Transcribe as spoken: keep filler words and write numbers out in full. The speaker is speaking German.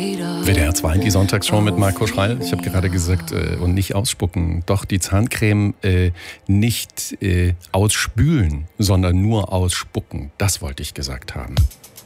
W D R zwei, die Sonntagsshow mit Marco Schreil. Ich habe gerade gesagt, äh, und nicht ausspucken. Doch, die Zahncreme äh, nicht äh, ausspülen, sondern nur ausspucken. Das wollte ich gesagt haben.